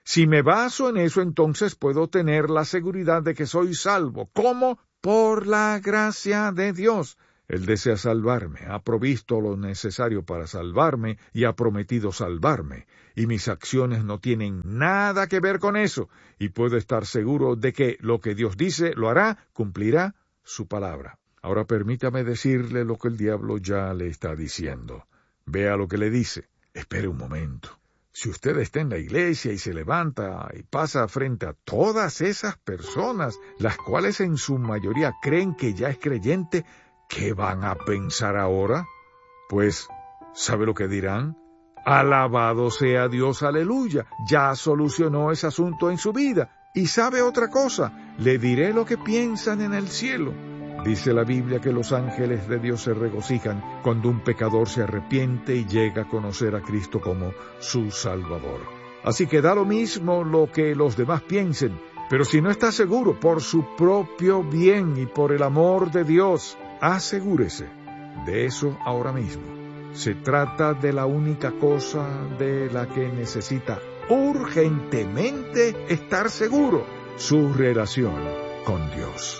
Si me baso en eso, entonces puedo tener la seguridad de que soy salvo. ¿Cómo? Por la gracia de Dios. Él desea salvarme, ha provisto lo necesario para salvarme y ha prometido salvarme. Y mis acciones no tienen nada que ver con eso. Y puedo estar seguro de que lo que Dios dice lo hará, cumplirá su palabra. Ahora permítame decirle lo que el diablo ya le está diciendo. Vea lo que le dice. Espere un momento. Si usted está en la iglesia y se levanta y pasa frente a todas esas personas, las cuales en su mayoría creen que ya es creyente, ¿qué van a pensar ahora? Pues, ¿sabe lo que dirán? Alabado sea Dios, aleluya, ya solucionó ese asunto en su vida. Y sabe otra cosa, le diré lo que piensan en el cielo. Dice la Biblia que los ángeles de Dios se regocijan cuando un pecador se arrepiente y llega a conocer a Cristo como su Salvador. Así que da lo mismo lo que los demás piensen, pero si no está seguro, por su propio bien y por el amor de Dios, asegúrese de eso ahora mismo. Se trata de la única cosa de la que necesita urgentemente estar seguro, su relación con Dios.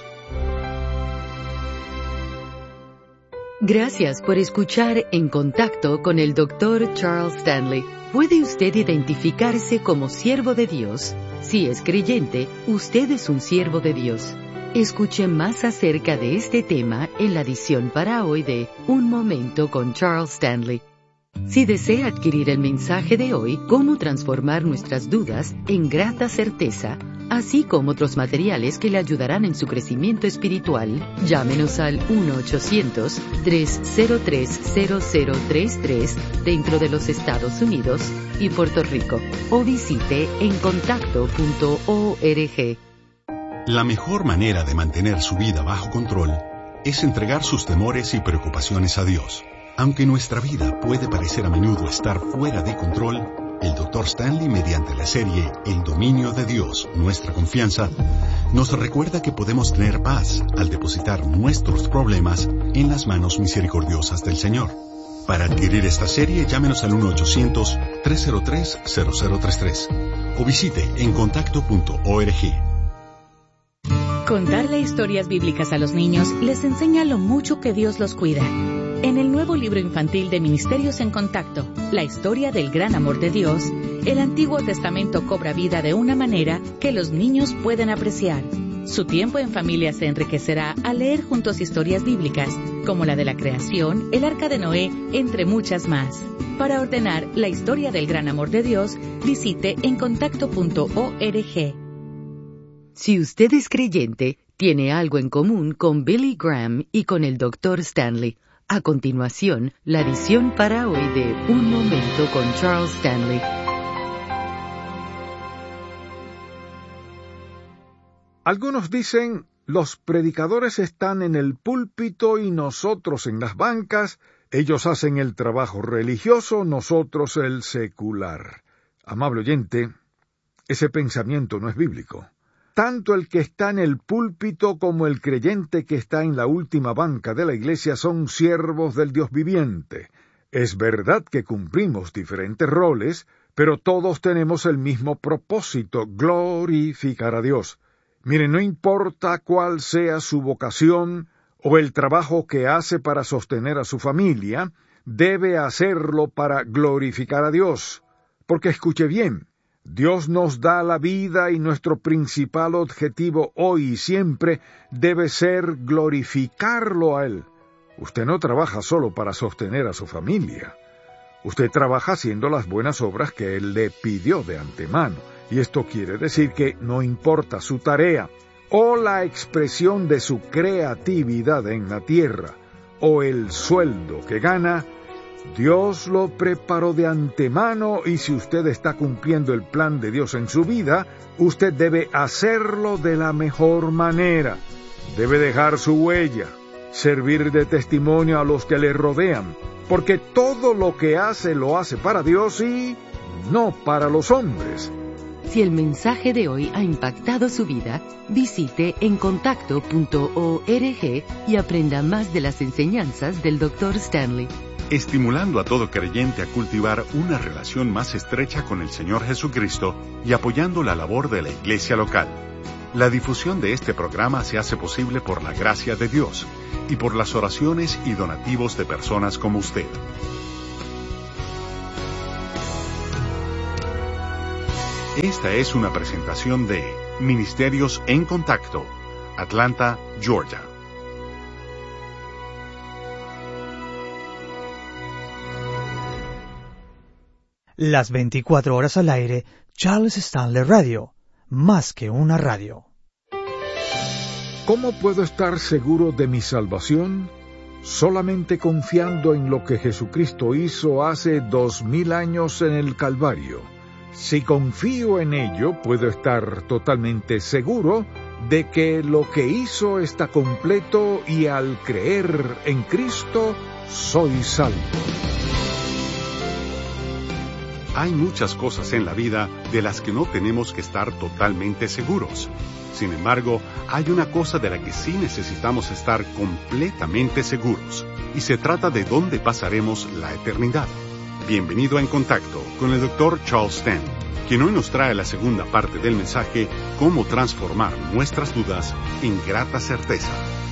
Gracias por escuchar En Contacto con el doctor Charles Stanley. ¿Puede usted identificarse como siervo de Dios? Si es creyente, usted es un siervo de Dios. Escuche más acerca de este tema en la edición para hoy de Un Momento con Charles Stanley. Si desea adquirir el mensaje de hoy, Cómo transformar nuestras dudas en grata certeza, así como otros materiales que le ayudarán en su crecimiento espiritual, llámenos al uno ochocientos, tres cero tres, cero cero tres tres dentro de los Estados Unidos y Puerto Rico, o visite en contacto punto org. La mejor manera de mantener su vida bajo control es entregar sus temores y preocupaciones a Dios. Aunque nuestra vida puede parecer a menudo estar fuera de control, el doctor Stanley, mediante la serie El dominio de Dios, nuestra confianza, nos recuerda que podemos tener paz al depositar nuestros problemas en las manos misericordiosas del Señor. Para adquirir esta serie, llámenos al uno ochocientos, tres cero tres, cero cero tres tres o visite en contacto punto org. Contarle historias bíblicas a los niños les enseña lo mucho que Dios los cuida. En el nuevo libro infantil de Ministerios en Contacto, La historia del gran amor de Dios, el Antiguo Testamento cobra vida de una manera que los niños pueden apreciar. Su tiempo en familia se enriquecerá al leer juntos historias bíblicas, como la de la creación, el arca de Noé, entre muchas más. Para ordenar La historia del gran amor de Dios, visite en contacto punto org. Si usted es creyente, tiene algo en común con Billy Graham y con el doctor Stanley. A continuación, la edición para hoy de Un Momento con Charles Stanley. Algunos dicen, los predicadores están en el púlpito y nosotros en las bancas, ellos hacen el trabajo religioso, nosotros el secular. Amable oyente, ese pensamiento no es bíblico. Tanto el que está en el púlpito como el creyente que está en la última banca de la iglesia son siervos del Dios viviente. Es verdad que cumplimos diferentes roles, pero todos tenemos el mismo propósito, glorificar a Dios. Mire, no importa cuál sea su vocación o el trabajo que hace para sostener a su familia, debe hacerlo para glorificar a Dios. Porque escuche bien, Dios nos da la vida y nuestro principal objetivo hoy y siempre debe ser glorificarlo a Él. Usted no trabaja solo para sostener a su familia. Usted trabaja haciendo las buenas obras que Él le pidió de antemano. Y esto quiere decir que no importa su tarea, o la expresión de su creatividad en la tierra, o el sueldo que gana, Dios lo preparó de antemano y si usted está cumpliendo el plan de Dios en su vida, usted debe hacerlo de la mejor manera. Debe dejar su huella, servir de testimonio a los que le rodean, porque todo lo que hace lo hace para Dios y no para los hombres. Si el mensaje de hoy ha impactado su vida, visite en contacto punto org y aprenda más de las enseñanzas del doctor Stanley. estimulando a todo creyente a cultivar una relación más estrecha con el Señor Jesucristo y apoyando la labor de la iglesia local. La difusión de este programa se hace posible por la gracia de Dios y por las oraciones y donativos de personas como usted. Esta es una presentación de Ministerios en Contacto, Atlanta, Georgia. Las veinticuatro horas al aire, Charles Stanley Radio, más que una radio. ¿Cómo puedo estar seguro de mi salvación? Solamente confiando en lo que Jesucristo hizo hace dos mil años en el Calvario. Si confío en ello, puedo estar totalmente seguro de que lo que hizo está completo y al creer en Cristo, soy salvo. Hay muchas cosas en la vida de las que no tenemos que estar totalmente seguros. Sin embargo, hay una cosa de la que sí necesitamos estar completamente seguros, y se trata de dónde pasaremos la eternidad. Bienvenido a En Contacto con el doctor Charles Stanley, quien hoy nos trae la segunda parte del mensaje, Cómo transformar nuestras dudas en grata certeza.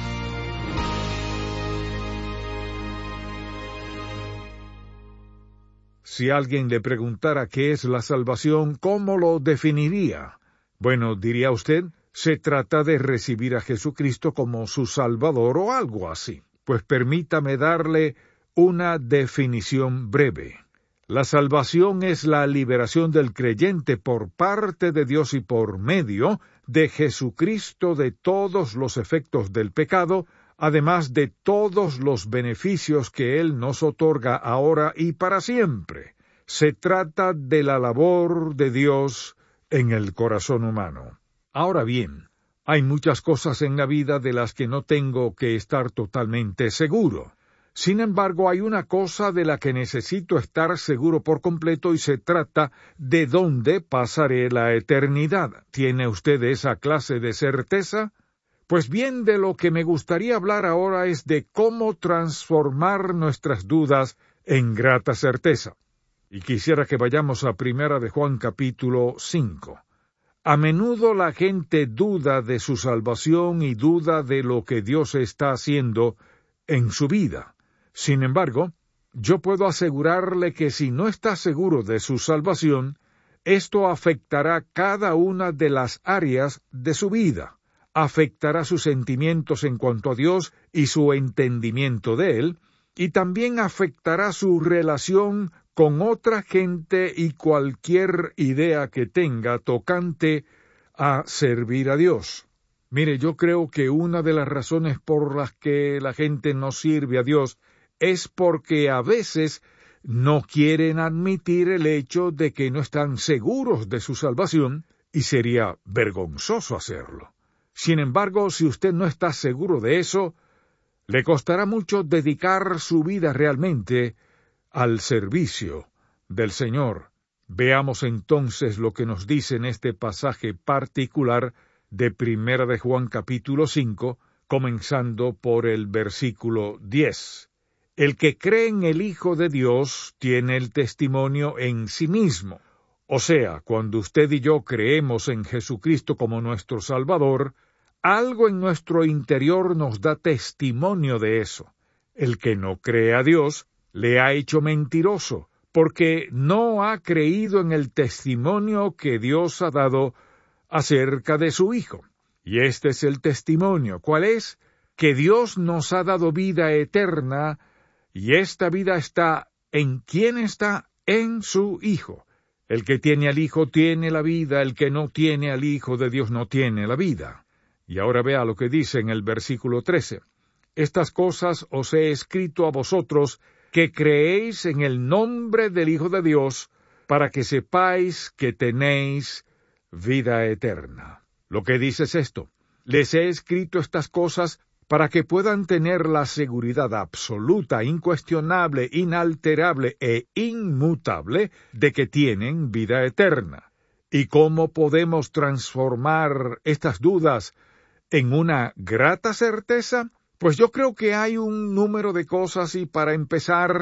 Si alguien le preguntara qué es la salvación, ¿cómo lo definiría? Bueno, diría usted, se trata de recibir a Jesucristo como su Salvador o algo así. Pues permítame darle una definición breve. La salvación es la liberación del creyente por parte de Dios y por medio de Jesucristo de todos los efectos del pecado, además de todos los beneficios que Él nos otorga ahora y para siempre. Se trata de la labor de Dios en el corazón humano. Ahora bien, hay muchas cosas en la vida de las que no tengo que estar totalmente seguro. Sin embargo, hay una cosa de la que necesito estar seguro por completo y se trata de dónde pasaré la eternidad. ¿Tiene usted esa clase de certeza? Pues bien, de lo que me gustaría hablar ahora es de cómo transformar nuestras dudas en grata certeza. Y quisiera que vayamos a Primera de Juan capítulo cinco. A menudo la gente duda de su salvación y duda de lo que Dios está haciendo en su vida. Sin embargo, yo puedo asegurarle que si no está seguro de su salvación, esto afectará cada una de las áreas de su vida. Afectará sus sentimientos en cuanto a Dios y su entendimiento de Él, y también afectará su relación con otra gente y cualquier idea que tenga tocante a servir a Dios. Mire, yo creo que una de las razones por las que la gente no sirve a Dios es porque a veces no quieren admitir el hecho de que no están seguros de su salvación, y sería vergonzoso hacerlo. Sin embargo, si usted no está seguro de eso, le costará mucho dedicar su vida realmente al servicio del Señor. Veamos entonces lo que nos dice en este pasaje particular de Primera de Juan capítulo cinco, comenzando por el versículo diez. El que cree en el Hijo de Dios tiene el testimonio en sí mismo. O sea, cuando usted y yo creemos en Jesucristo como nuestro Salvador, algo en nuestro interior nos da testimonio de eso. El que no cree a Dios le ha hecho mentiroso, porque no ha creído en el testimonio que Dios ha dado acerca de su Hijo. Y este es el testimonio. ¿Cuál es? Que Dios nos ha dado vida eterna, y esta vida está ¿en quién está? En su Hijo. El que tiene al Hijo tiene la vida, el que no tiene al Hijo de Dios no tiene la vida. Y ahora vea lo que dice en el versículo trece. Estas cosas os he escrito a vosotros, que creéis en el nombre del Hijo de Dios, para que sepáis que tenéis vida eterna. Lo que dice es esto: les he escrito estas cosas para que puedan tener la seguridad absoluta, incuestionable, inalterable e inmutable de que tienen vida eterna. ¿Y cómo podemos transformar estas dudas en una grata certeza? Pues yo creo que hay un número de cosas y para empezar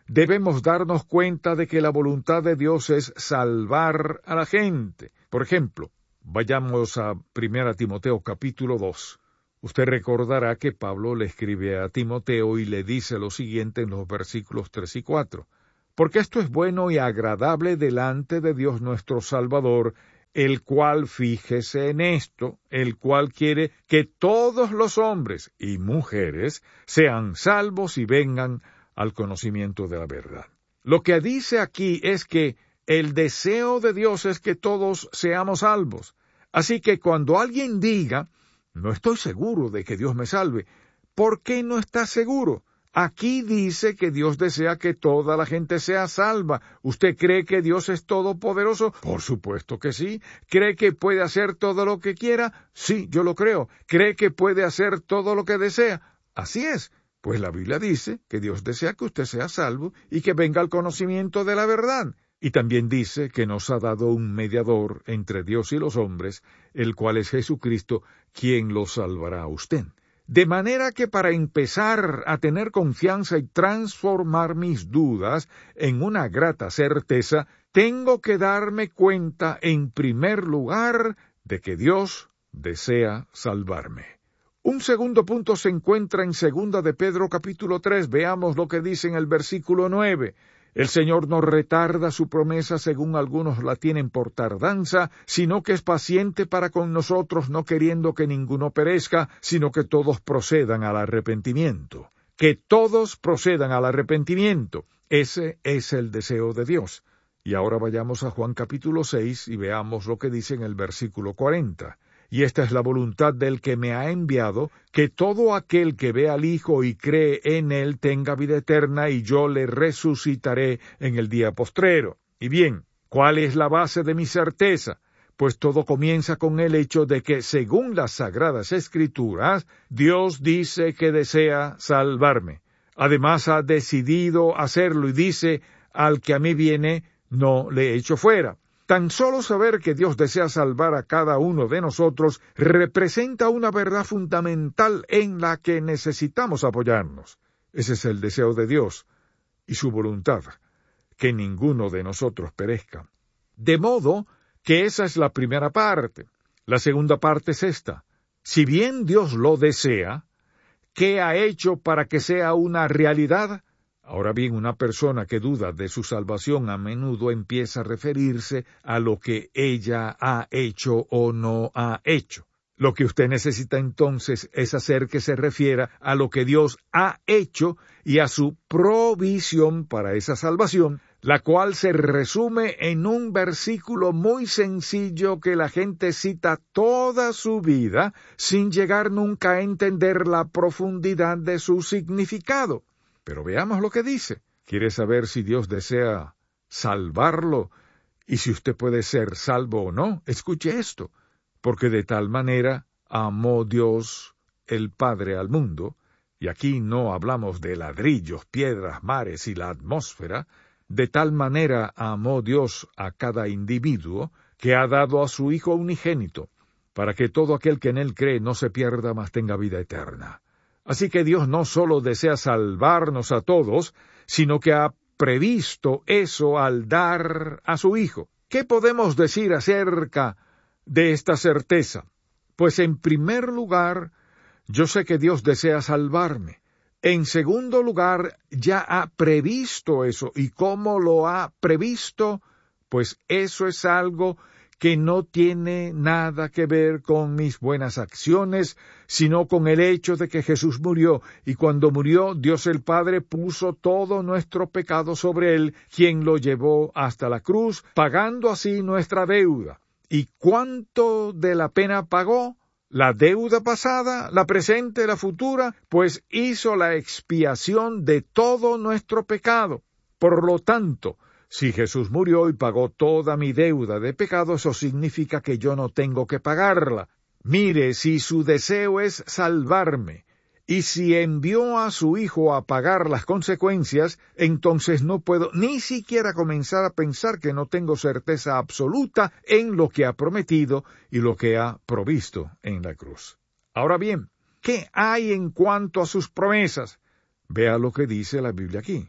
debemos darnos cuenta de que la voluntad de Dios es salvar a la gente. Por ejemplo, vayamos a primera Timoteo capítulo dos. Usted recordará que Pablo le escribe a Timoteo y le dice lo siguiente en los versículos tres y cuatro. Porque esto es bueno y agradable delante de Dios nuestro Salvador, el cual, fíjese en esto, el cual quiere que todos los hombres y mujeres sean salvos y vengan al conocimiento de la verdad. Lo que dice aquí es que el deseo de Dios es que todos seamos salvos. Así que cuando alguien diga, no estoy seguro de que Dios me salve, ¿por qué no está seguro? Aquí dice que Dios desea que toda la gente sea salva. ¿Usted cree que Dios es todopoderoso? Por supuesto que sí. ¿Cree que puede hacer todo lo que quiera? Sí, yo lo creo. ¿Cree que puede hacer todo lo que desea? Así es. Pues la Biblia dice que Dios desea que usted sea salvo y que venga al conocimiento de la verdad. Y también dice que nos ha dado un mediador entre Dios y los hombres, el cual es Jesucristo, quien lo salvará a usted. De manera que para empezar a tener confianza y transformar mis dudas en una grata certeza, tengo que darme cuenta, en primer lugar, de que Dios desea salvarme. Un segundo punto se encuentra en segunda de Pedro capítulo tres. Veamos lo que dice en el versículo nueve. El Señor no retarda su promesa, según algunos la tienen por tardanza, sino que es paciente para con nosotros, no queriendo que ninguno perezca, sino que todos procedan al arrepentimiento. Que todos procedan al arrepentimiento. Ese es el deseo de Dios. Y ahora vayamos a Juan capítulo seis y veamos lo que dice en el versículo cuarenta. Y esta es la voluntad del que me ha enviado, que todo aquel que ve al Hijo y cree en él tenga vida eterna, y yo le resucitaré en el día postrero. Y bien, ¿cuál es la base de mi certeza? Pues todo comienza con el hecho de que, según las Sagradas Escrituras, Dios dice que desea salvarme. Además ha decidido hacerlo y dice, al que a mí viene, no le echo fuera. Tan solo saber que Dios desea salvar a cada uno de nosotros representa una verdad fundamental en la que necesitamos apoyarnos. Ese es el deseo de Dios y su voluntad, que ninguno de nosotros perezca. De modo que esa es la primera parte. La segunda parte es esta. Si bien Dios lo desea, ¿qué ha hecho para que sea una realidad? Ahora bien, una persona que duda de su salvación a menudo empieza a referirse a lo que ella ha hecho o no ha hecho. Lo que usted necesita entonces es hacer que se refiera a lo que Dios ha hecho y a su provisión para esa salvación, la cual se resume en un versículo muy sencillo que la gente cita toda su vida sin llegar nunca a entender la profundidad de su significado. Pero veamos lo que dice. ¿Quiere saber si Dios desea salvarlo y si usted puede ser salvo o no? Escuche esto. Porque de tal manera amó Dios el Padre al mundo, y aquí no hablamos de ladrillos, piedras, mares y la atmósfera, de tal manera amó Dios a cada individuo, que ha dado a su Hijo unigénito, para que todo aquel que en él cree no se pierda, mas tenga vida eterna. Así que Dios no solo desea salvarnos a todos, sino que ha previsto eso al dar a su Hijo. ¿Qué podemos decir acerca de esta certeza? Pues en primer lugar, yo sé que Dios desea salvarme. En segundo lugar, ya ha previsto eso. ¿Y cómo lo ha previsto? Pues eso es algo que no tiene nada que ver con mis buenas acciones, sino con el hecho de que Jesús murió, y cuando murió, Dios el Padre puso todo nuestro pecado sobre él, quien lo llevó hasta la cruz, pagando así nuestra deuda. ¿Y cuánto de la pena pagó? La deuda pasada, la presente, la futura, pues hizo la expiación de todo nuestro pecado. Por lo tanto, si Jesús murió y pagó toda mi deuda de pecado, eso significa que yo no tengo que pagarla. Mire, si su deseo es salvarme, y si envió a su Hijo a pagar las consecuencias, entonces no puedo ni siquiera comenzar a pensar que no tengo certeza absoluta en lo que ha prometido y lo que ha provisto en la cruz. Ahora bien, ¿qué hay en cuanto a sus promesas? Vea lo que dice la Biblia aquí.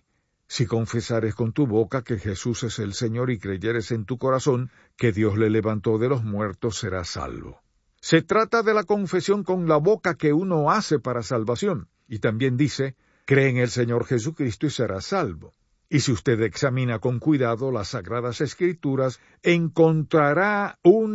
Si confesares con tu boca que Jesús es el Señor y creyeres en tu corazón que Dios le levantó de los muertos, serás salvo. Se trata de la confesión con la boca que uno hace para salvación. Y también dice, cree en el Señor Jesucristo y serás salvo. Y si usted examina con cuidado las Sagradas Escrituras, encontrará un